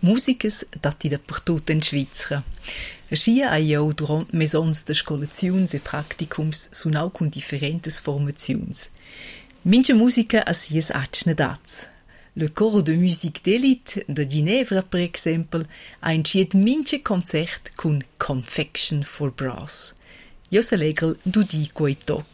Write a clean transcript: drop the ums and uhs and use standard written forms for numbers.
Musiches dati dappertut in Svizra. Aschia ha jeu durant mesons de scolaziuns e practicums sunau cun differentes formaziuns. Mincha musica ha sies atschnedats. Le coro de musique d'élite de Ginevra, per exempel, ha entschied mincha concert cun Confection for Brass. Jo se legel du di quei toc.